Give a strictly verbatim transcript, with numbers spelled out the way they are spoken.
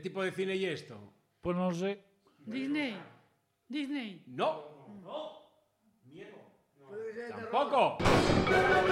tipo de cine y esto? Pues no sé. Disney. Disney. No. No. Miedo. Tampoco.